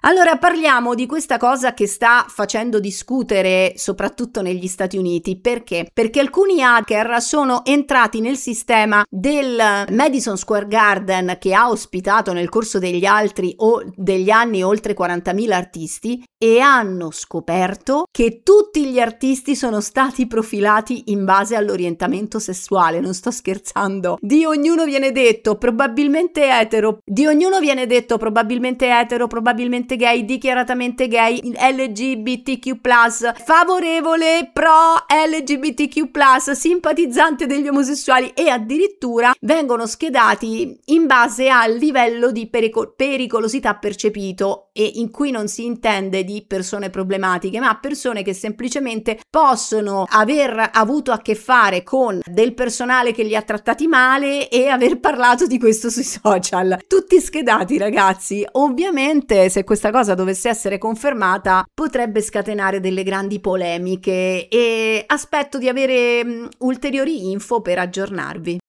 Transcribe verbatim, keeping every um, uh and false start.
Allora parliamo di questa cosa che sta facendo discutere soprattutto negli Stati Uniti. Perché? Perché alcuni hacker sono entrati nel sistema del Madison Square Garden, che ha ospitato nel corso degli altri o degli anni oltre quarantamila artisti, e hanno scoperto che tutti gli artisti sono stati profilati in base all'orientamento sessuale. Non sto scherzando. Di ognuno viene detto probabilmente etero, di ognuno viene detto probabilmente etero, probabilmente gay, dichiaratamente gay, L G B T Q plus, favorevole, pro L G B T Q plus, simpatizzante degli omosessuali, e addirittura vengono schedati in base al livello di perico- pericolosità percepito, e in cui non si intende di persone problematiche, ma persone che semplicemente possono aver avuto a che fare con del personale che li ha trattati male e aver parlato di questo sui social. Tutti schedati, ragazzi. Ovviamente, se questa cosa dovesse essere confermata, potrebbe scatenare delle grandi polemiche, e aspetto di avere um, ulteriori info per aggiornarvi.